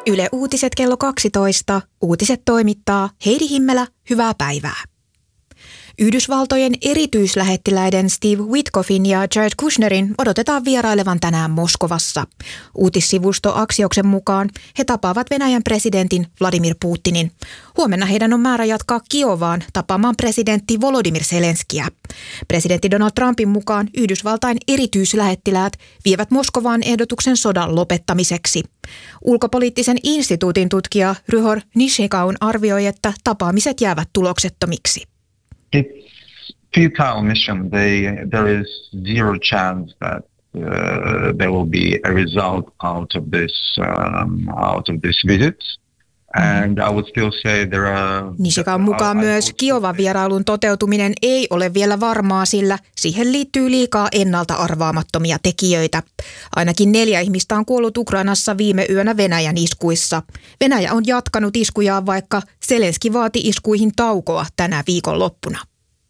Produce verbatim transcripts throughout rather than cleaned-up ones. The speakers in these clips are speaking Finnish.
Yle Uutiset kello kaksitoista. Uutiset toimittaa Heidi Himmelä. Hyvää päivää. Yhdysvaltojen erityislähettiläiden Steve Witkoffin ja Jared Kushnerin odotetaan vierailevan tänään Moskovassa. Uutissivusto Axioksen mukaan he tapaavat Venäjän presidentin Vladimir Putinin. Huomenna heidän on määrä jatkaa Kiovaan tapaamaan presidentti Volodymyr Zelenskiä. Presidentti Donald Trumpin mukaan Yhdysvaltain erityislähettiläät vievät Moskovaan ehdotuksen sodan lopettamiseksi. Ulkopoliittisen instituutin tutkija Ryhor Nishikaun arvioi, että tapaamiset jäävät tuloksettomiksi. It's futile mission. They, there is zero chance that uh, there will be a result out of this um, out of this visit. And I would still say there are... Nishikan mukaan myös Kiovan vierailun toteutuminen ei ole vielä varmaa, sillä siihen liittyy liikaa ennalta arvaamattomia tekijöitä. Ainakin neljä ihmistä on kuollut Ukrainassa viime yönä Venäjän iskuissa. Venäjä on jatkanut iskujaan, vaikka Zelenski vaati iskuihin taukoa tänä viikonloppuna.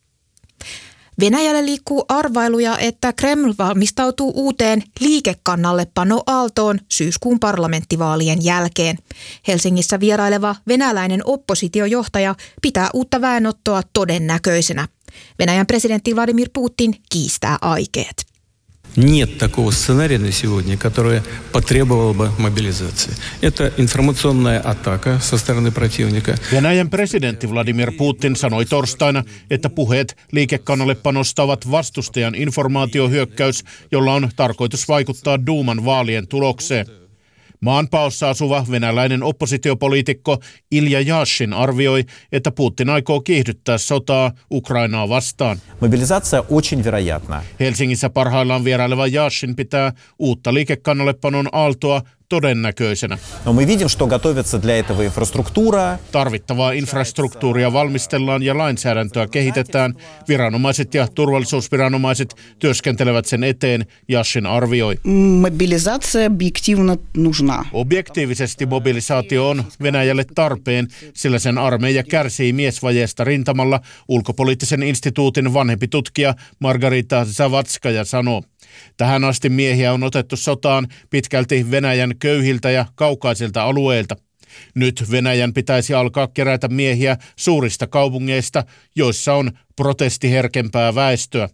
Venäjällä liikkuu arvailuja, että Kreml valmistautuu uuteen liikekannallepano-aaltoon syyskuun parlamenttivaalien jälkeen. Helsingissä vieraileva venäläinen oppositiojohtaja pitää uutta väenottoa todennäköisenä. Venäjän presidentti Vladimir Putin kiistää aikeet. Нет такого сценария на сегодня, которое потребовало бы мобилизации. Это информационная атака со стороны противника. Venäjän presidentti Vladimir Putin sanoi torstaina, että puheet liikekannallepanosta ovat vastustajan informaatiohyökkäys, jolla on tarkoitus vaikuttaa Duuman vaalien tulokseen. Maanpaossa asuva venäläinen oppositiopoliitikko Ilja Yashin arvioi, että Putin aikoo kiihdyttää sotaa Ukrainaa vastaan. Mobilisaatio очень вероятна. Helsingissä parhaillaan vieraileva Yashin pitää uutta liikekannallepanon aaltoa todennäköisenä. No мы видим, что готовится для этого инфраструктура. Tarvittavaa infrastruktuuria valmistellaan ja lainsäädäntöä kehitetään. Viranomaiset ja turvallisuusviranomaiset työskentelevät sen eteen, Yashin arvioi. Mobilisaatio objektiivisesti нужна. Objektiivisesti mobilisaatio on Venäjälle tarpeen, sillä sen armeija kärsii miesvajeesta rintamalla, ulkopoliittisen instituutin vanhempi tutkija Margarita Zavatskaja sanoo. Tähän asti miehiä on otettu sotaan pitkälti Venäjän köyhiltä ja kaukaisilta alueilta. Nyt Venäjän pitäisi alkaa kerätä miehiä suurista kaupungeista, joissa on protestiherkempää väestöä.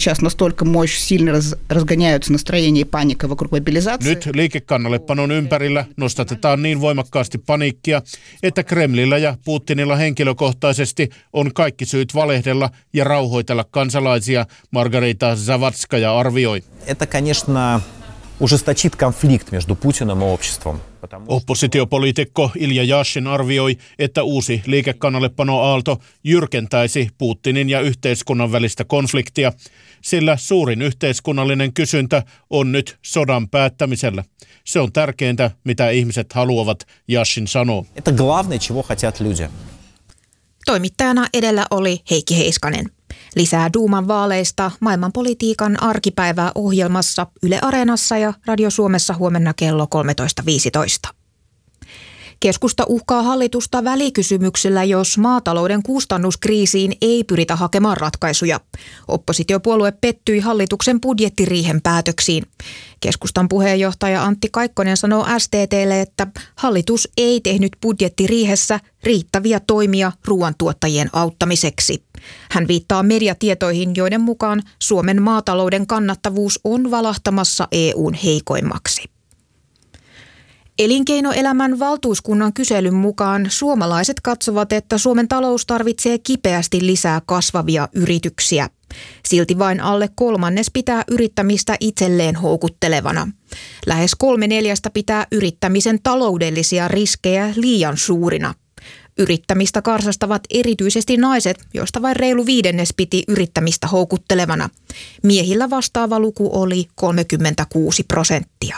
Nyt liikekannallepanon ympärillä nostatetaan niin voimakkaasti paniikkia, että Kremlillä ja Putinilla henkilökohtaisesti on kaikki syyt valehdella ja rauhoitella kansalaisia, Margarita Zavatskaja arvioi. Это, конечно, ужесточит конфликт между Путиным и обществом. Oppositiopoliitikko Ilja Yashin arvioi, että uusi liikekannallepano-aalto jyrkentäisi Putinin ja yhteiskunnan välistä konfliktia, sillä suurin yhteiskunnallinen kysyntä on nyt sodan päättämisellä. Se on tärkeintä, mitä ihmiset haluavat, Yashin sanoo. Это главное, чего хотят люди. Toimittajana edellä oli Heikki Heiskanen. Lisää Duuman vaaleista maailmanpolitiikan arkipäivää ohjelmassa Yle Areenassa ja Radio Suomessa huomenna kello kolmetoista viisitoista. Keskusta uhkaa hallitusta välikysymyksellä, jos maatalouden kustannuskriisiin ei pyritä hakemaan ratkaisuja. Oppositiopuolue pettyi hallituksen budjettiriihen päätöksiin. Keskustan puheenjohtaja Antti Kaikkonen sanoo S T T:lle, että hallitus ei tehnyt budjettiriihessä riittäviä toimia ruoantuottajien auttamiseksi. Hän viittaa mediatietoihin, joiden mukaan Suomen maatalouden kannattavuus on valahtamassa E U:n heikoimmaksi. Elinkeinoelämän valtuuskunnan kyselyn mukaan suomalaiset katsovat, että Suomen talous tarvitsee kipeästi lisää kasvavia yrityksiä. Silti vain alle kolmannes pitää yrittämistä itselleen houkuttelevana. Lähes kolme neljästä pitää yrittämisen taloudellisia riskejä liian suurina. Yrittämistä karsastavat erityisesti naiset, joista vain reilu viidennes piti yrittämistä houkuttelevana. Miehillä vastaava luku oli kolmekymmentäkuusi prosenttia.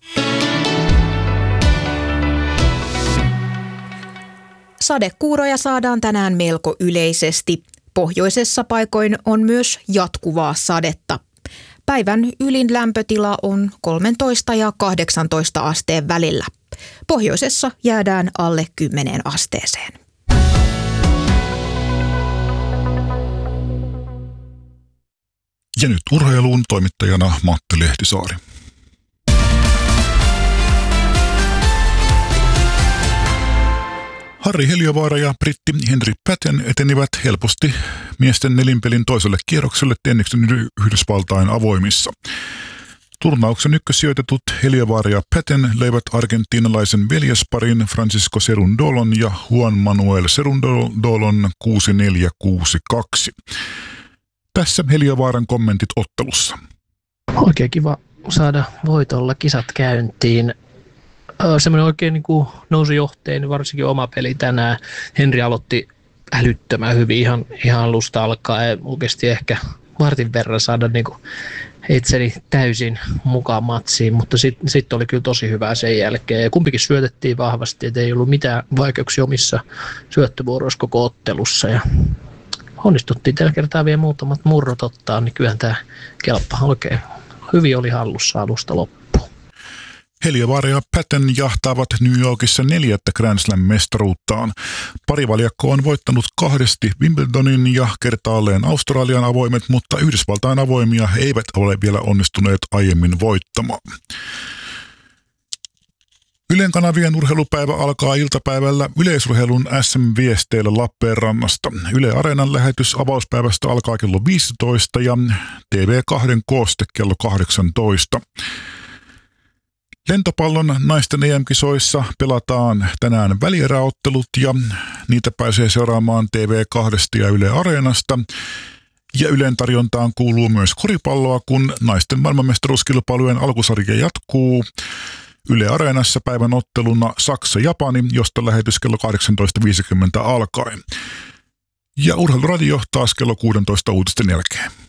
Sadekuuroja saadaan tänään melko yleisesti. Pohjoisessa paikoin on myös jatkuvaa sadetta. Päivän ylin lämpötila on kolmetoista ja kahdeksantoista asteen välillä. Pohjoisessa jäädään alle kymmeneen asteeseen. Ja nyt urheiluun toimittajana Matti Lehtisaari. Harri Heliövaara ja britti Henry Patten etenivät helposti miesten nelinpelin toiselle kierrokselle tenniksen Yhdysvaltain avoimissa. Turnauksen ykkössijoitetut Heliövaara ja Patten leivät argentiinalaisen veljesparin Francisco Cerundolon ja Juan Manuel Cerundolon kuusi neljä kuusi kaksi. Tässä Heliövaaran kommentit ottelussa. Oikein kiva saada voitolla kisat käyntiin. Semmoinen oikein niin kuin nousi johteen, varsinkin oma peli tänään. Henri aloitti älyttömän hyvin ihan, ihan alusta alkaen. Oikeasti ehkä vartin verran saada niin kuin itseni täysin mukaan matsiin, mutta sitten sit oli kyllä tosi hyvää sen jälkeen. Ja kumpikin syötettiin vahvasti, että ei ollut mitään vaikeuksia omissa syöttövuoroissa koko ottelussa. Ja onnistuttiin tällä kertaa vielä muutamat murrot ottaa, niin kyllähän tämä kelppa oikein hyvin oli hallussa alusta loppuun. Heliövaara ja Patten jahtaavat New Yorkissa neljättä Grand Slam-mestaruuttaan. Parivaljakko on voittanut kahdesti Wimbledonin ja kertaalleen Australian avoimet, mutta Yhdysvaltain avoimia eivät ole vielä onnistuneet aiemmin voittamaan. Ylen kanavien urheilupäivä alkaa iltapäivällä yleisurheilun S M-viesteillä Lappeenrannasta. Yle Areenan lähetys avauspäivästä alkaa kello viisitoista ja T V kaksi kooste kello kahdeksantoista. Lentopallon naisten E M-kisoissa pelataan tänään välieräottelut ja niitä pääsee seuraamaan T V kaksi ja Yle Areenasta. Ja Ylen tarjontaan kuuluu myös koripalloa, kun naisten maailmanmestaruuskilpailujen alkusarja jatkuu. Yle Areenassa päivän otteluna Saksa-Japani, josta lähetys kello kahdeksantoista viisikymmentä alkaen. Ja Urheiluradio taas kello kuusitoista uutisten jälkeen.